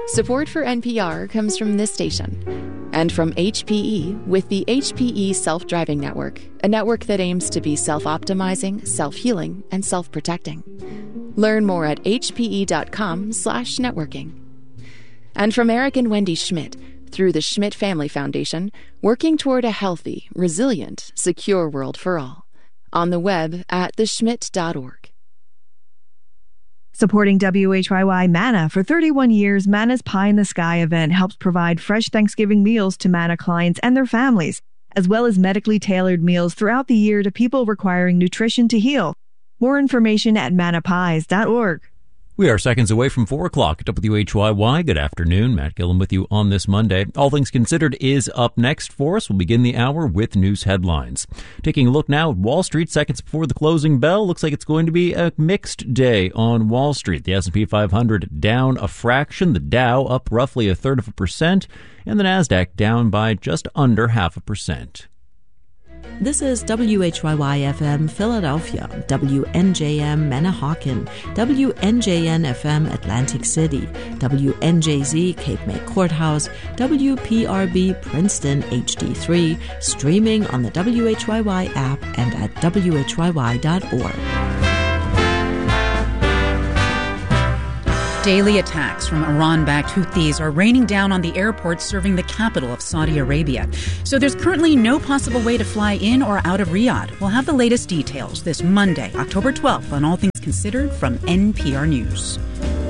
Support for NPR comes from this station and from HPE with the HPE Self-Driving Network, a network that aims to be self-optimizing, self-healing, and self-protecting. Learn more at hpe.com/networking. And from Eric and Wendy Schmidt, through the Schmidt Family Foundation, working toward a healthy, resilient, secure world for all. On the web at theschmidt.org. Supporting WHYY Manna for 31 years, Manna's Pie in the Sky event helps provide fresh Thanksgiving meals to Manna clients and their families, as well as medically tailored meals throughout the year to people requiring nutrition to heal. More information at mannapies.org. We are seconds away from 4 o'clock at WHYY. Good afternoon. Matt Gillen with you on this Monday. All Things Considered is up next for us. We'll begin the hour with news headlines. Taking a look now at Wall Street, seconds before the closing bell. Looks like it's going to be a mixed day on Wall Street. The S&P 500 down a fraction, the Dow up roughly 1/3%, and the Nasdaq down by just under 0.5%. This is WHYY-FM Philadelphia, WNJM Manahawkin, WNJN-FM Atlantic City, WNJZ Cape May Courthouse, WPRB Princeton HD3, streaming on the WHYY app and at WHYY.org. Daily attacks from Iran-backed Houthis are raining down on the airports serving the capital of Saudi Arabia. So there's currently no possible way to fly in or out of Riyadh. We'll have the latest details this Monday, October 12th, on All Things Considered from NPR News.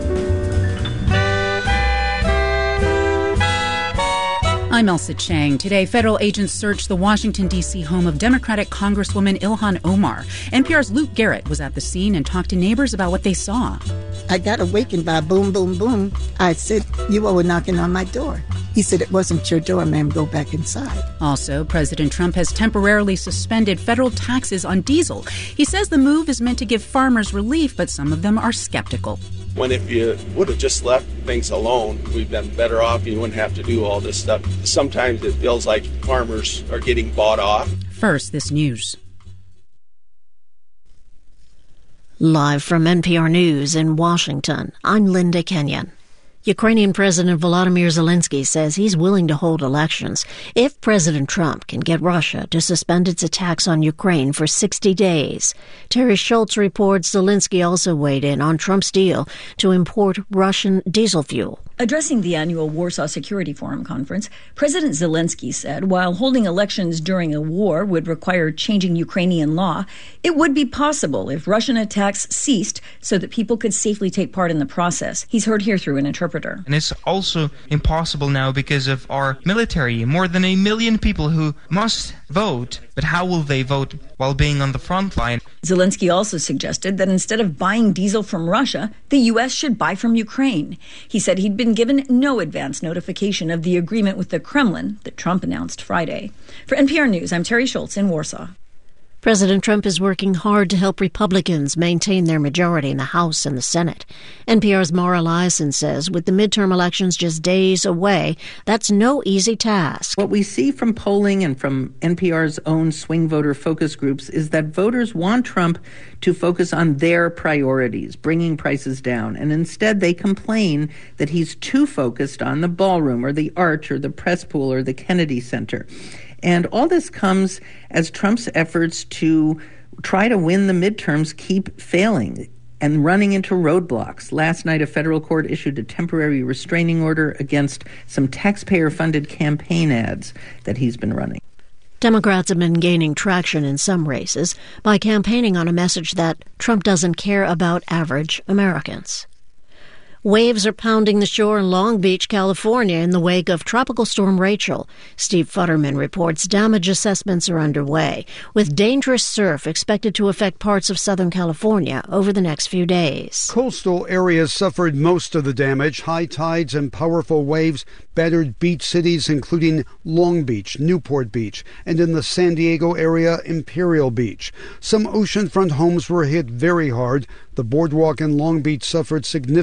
I'm Elsa Chang. Today, federal agents searched the Washington, D.C. home of Democratic Congresswoman Ilhan Omar. NPR's Luke Garrett was at the scene and talked to neighbors about what they saw. I got awakened by boom, boom, boom. I said, "You all were knocking on my door." He said, "It wasn't your door, ma'am. Go back inside." Also, President Trump has temporarily suspended federal taxes on diesel. He says the move is meant to give farmers relief, but some of them are skeptical. When if you would have just left things alone, we've been better off. You wouldn't have to do all this stuff. Sometimes it feels like farmers are getting bought off. First, this news. Live from NPR News in Washington, I'm Linda Kenyon. Ukrainian President Volodymyr Zelensky says he's willing to hold elections if President Trump can get Russia to suspend its attacks on Ukraine for 60 days. Terry Schultz reports Zelensky also weighed in on Trump's deal to import Russian diesel fuel. Addressing the annual Warsaw Security Forum conference, President Zelensky said while holding elections during a war would require changing Ukrainian law, it would be possible if Russian attacks ceased so that people could safely take part in the process. He's heard here through an interpreter. And it's also impossible now because of our military, more than 1 million people who must vote. But how will they vote while being on the front line? Zelensky also suggested that instead of buying diesel from Russia, the U.S. should buy from Ukraine. He said he'd been given no advance notification of the agreement with the Kremlin that Trump announced Friday. For NPR News, I'm Terry Schultz in Warsaw. President Trump is working hard to help Republicans maintain their majority in the House and the Senate. NPR's Mara Liasson says with the midterm elections just days away, that's no easy task. What we see from polling and from NPR's own swing voter focus groups is that voters want Trump to focus on their priorities, bringing prices down, and instead they complain that he's too focused on the ballroom or the arch or the press pool or the Kennedy Center. And all this comes as Trump's efforts to try to win the midterms keep failing and running into roadblocks. Last night, a federal court issued a temporary restraining order against some taxpayer-funded campaign ads that he's been running. Democrats have been gaining traction in some races by campaigning on a message that Trump doesn't care about average Americans. Waves are pounding the shore in Long Beach, California, in the wake of Tropical Storm Rachel. Steve Futterman reports damage assessments are underway, with dangerous surf expected to affect parts of Southern California over the next few days. Coastal areas suffered most of the damage. High tides and powerful waves battered beach cities, including Long Beach, Newport Beach, and in the San Diego area, Imperial Beach. Some oceanfront homes were hit very hard. The boardwalk in Long Beach suffered significant damage.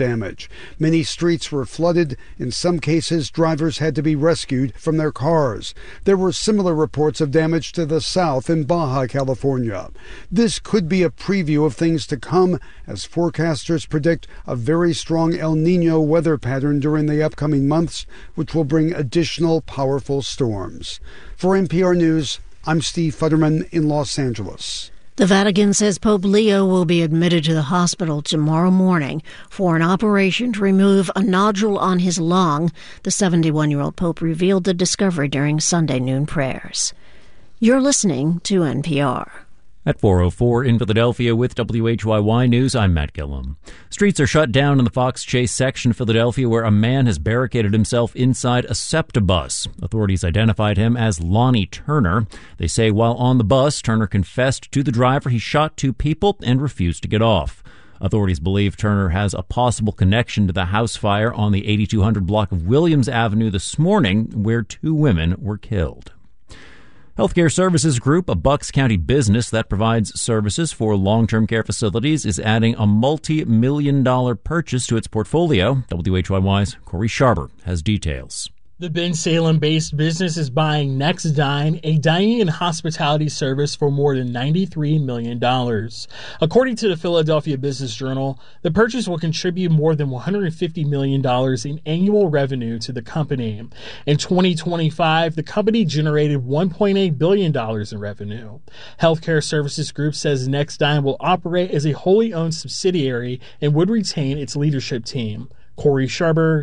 damage. Many streets were flooded. In some cases, drivers had to be rescued from their cars. There were similar reports of damage to the south in Baja California. This could be a preview of things to come, as forecasters predict a very strong El Niño weather pattern during the upcoming months, which will bring additional powerful storms. For NPR News, I'm Steve Futterman in Los Angeles. The Vatican says Pope Leo will be admitted to the hospital tomorrow morning for an operation to remove a nodule on his lung. The 71-year-old Pope revealed the discovery during Sunday noon prayers. You're listening to NPR. At 4:04 in Philadelphia with WHYY News, I'm Matt Gillum. Streets are shut down in the Fox Chase section of Philadelphia where a man has barricaded himself inside a SEPTA bus. Authorities identified him as Lonnie Turner. They say while on the bus, Turner confessed to the driver he shot 2 people and refused to get off. Authorities believe Turner has a possible connection to the house fire on the 8200 block of Williams Avenue this morning where 2 women were killed. Healthcare Services Group, a Bucks County business that provides services for long-term care facilities, is adding a multi-million-dollar purchase to its portfolio. WHYY's Corey Sharber has details. The Bensalem-based business is buying NextDine, a dining and hospitality service, for more than $93 million. According to the Philadelphia Business Journal, the purchase will contribute more than $150 million in annual revenue to the company. In 2025, the company generated $1.8 billion in revenue. Healthcare Services Group says NextDine will operate as a wholly owned subsidiary and would retain its leadership team. Corey Sharber,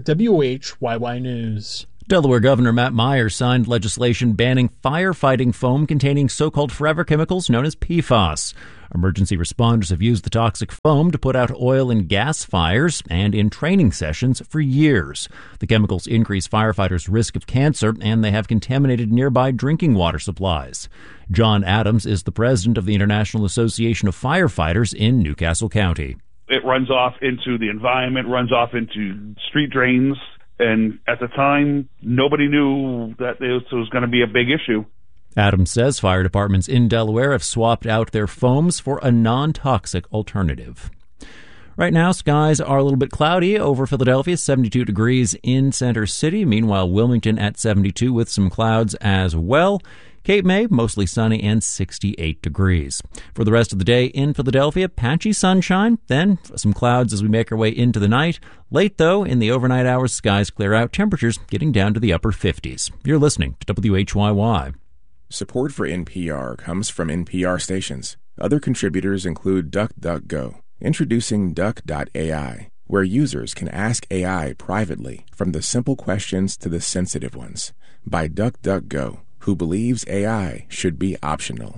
WHYY News. Delaware Governor Matt Myers signed legislation banning firefighting foam containing so-called forever chemicals known as PFAS. Emergency responders have used the toxic foam to put out oil and gas fires and in training sessions for years. The chemicals increase firefighters' risk of cancer, and they have contaminated nearby drinking water supplies. John Adams is the president of the International Association of Firefighters in Newcastle County. It runs off into the environment, runs off into street drains. And at the time, nobody knew that this was going to be a big issue. Adams says fire departments in Delaware have swapped out their foams for a non-toxic alternative. Right now, skies are a little bit cloudy over Philadelphia, 72 degrees in Center City. Meanwhile, Wilmington at 72 with some clouds as well. Cape May, mostly sunny and 68 degrees. For the rest of the day in Philadelphia, patchy sunshine, then some clouds as we make our way into the night. Late, though, in the overnight hours, skies clear out, temperatures getting down to the upper 50s. You're listening to WHYY. Support for NPR comes from NPR stations. Other contributors include DuckDuckGo. Introducing Duck.ai, where users can ask AI privately, from the simple questions to the sensitive ones. By DuckDuckGo, who believes AI should be optional.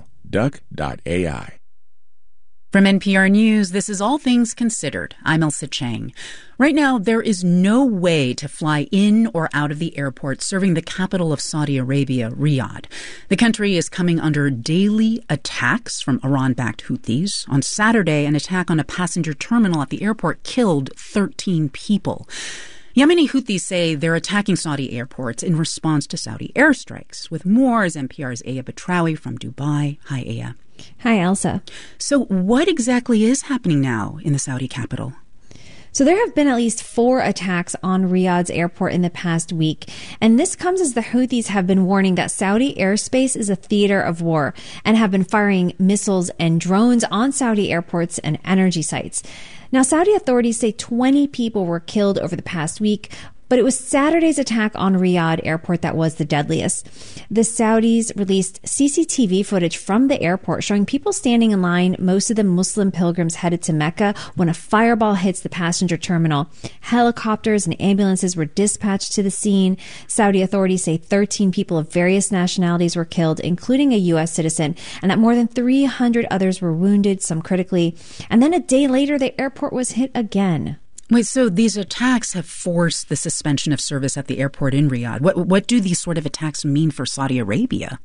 Duck.ai. From NPR News, this is All Things Considered. I'm Elsa Chang. Right now, there is no way to fly in or out of the airport serving the capital of Saudi Arabia, Riyadh. The country is coming under daily attacks from Iran-backed Houthis. On Saturday, an attack on a passenger terminal at the airport killed 13 people. Yemeni Houthis say they're attacking Saudi airports in response to Saudi airstrikes. With more is NPR's Aya Batrawi from Dubai. Hi, Aya. Hi, Elsa. So what exactly is happening now in the Saudi capital? So there have been at least 4 attacks on Riyadh's airport in the past week. And this comes as the Houthis have been warning that Saudi airspace is a theater of war and have been firing missiles and drones on Saudi airports and energy sites. Now, Saudi authorities say 20 people were killed over the past week, but it was Saturday's attack on Riyadh airport that was the deadliest. The Saudis released CCTV footage from the airport showing people standing in line, most of them Muslim pilgrims headed to Mecca, when a fireball hits the passenger terminal. Helicopters and ambulances were dispatched to the scene. Saudi authorities say 13 people of various nationalities were killed, including a U.S. citizen, and that more than 300 others were wounded, some critically. And then a day later, the airport was hit again. Wait, so these attacks have forced the suspension of service at the airport in Riyadh. What do these sort of attacks mean for Saudi Arabia?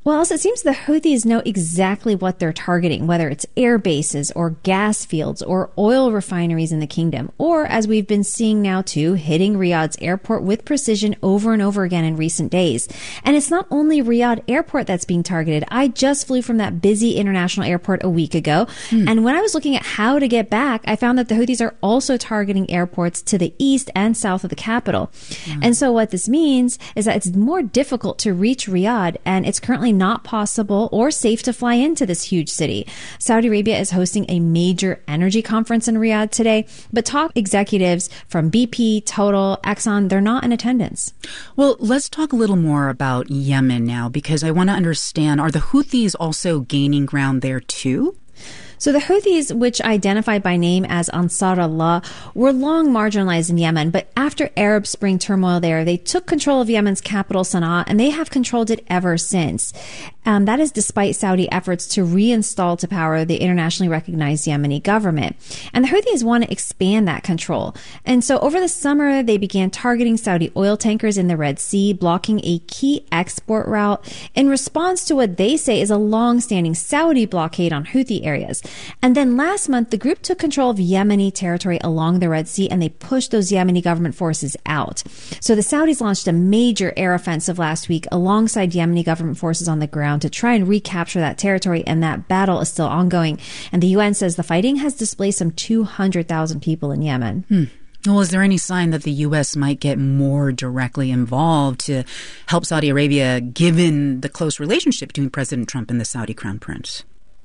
Well, Elsa, it seems the Houthis know exactly what they're targeting, whether it's air bases or gas fields or oil refineries in the kingdom, or, as we've been seeing now too, hitting Riyadh's airport with precision over and over again in recent days. And it's not only Riyadh airport that's being targeted. I just flew from that busy international airport a week ago, and when I was looking at how to get back, I found that the Houthis are also targeting airports to the east and south of the capital. And so what this means is that it's more difficult to reach Riyadh, and it's currently not possible or safe to fly into this huge city. Saudi Arabia is hosting a major energy conference in Riyadh today, but top executives from BP, Total, Exxon, they're not in attendance. Well, let's talk a little more about Yemen now, because I want to understand, are the Houthis also gaining ground there too? So the Houthis, which identify by name as Ansar Allah, were long marginalized in Yemen, but after Arab Spring turmoil there, they took control of Yemen's capital, Sana'a, and they have controlled it ever since. That is despite Saudi efforts to reinstall to power the internationally recognized Yemeni government. And the Houthis want to expand that control. And so over the summer, they began targeting Saudi oil tankers in the Red Sea, blocking a key export route in response to what they say is a long-standing Saudi blockade on Houthi areas. And then last month, the group took control of Yemeni territory along the Red Sea, and they pushed those Yemeni government forces out. So the Saudis launched a major air offensive last week alongside Yemeni government forces on the ground to try and recapture that territory, and that battle is still ongoing. And the UN says the fighting has displaced some 200,000 people in Yemen. Well, is there any sign that the U.S. might get more directly involved to help Saudi Arabia, given the close relationship between President Trump and the Saudi Crown Prince?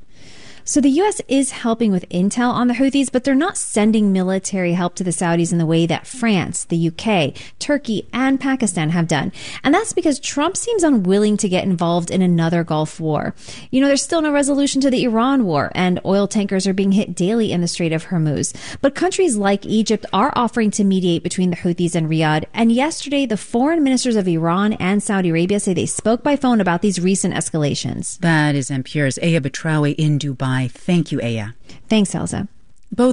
So the U.S. is helping with intel on the Houthis, but they're not sending military help to the Saudis in the way that France, the UK, Turkey, and Pakistan have done. And that's because Trump seems unwilling to get involved in another Gulf war. You know, there's still no resolution to the Iran war, and oil tankers are being hit daily in the Strait of Hormuz. But countries like Egypt are offering to mediate between the Houthis and Riyadh. And yesterday, the foreign ministers of Iran and Saudi Arabia say they spoke by phone about these recent escalations. That is NPR's Aya Batrawi in Dubai. Thank you, Aya. Thanks, Elsa.